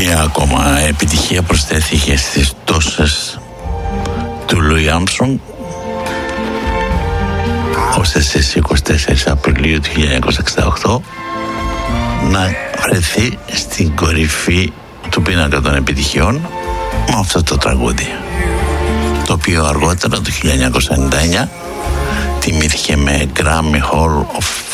Μια ακόμα επιτυχία προσθέθηκε στις τόσες του Λούι Άρμστρονγκ, ώστε στις 24 Απριλίου του 1968 να βρεθεί στην κορυφή του πίνακα των επιτυχιών με αυτό το τραγούδι, το οποίο αργότερα το 1999 τιμήθηκε με Grammy Hall of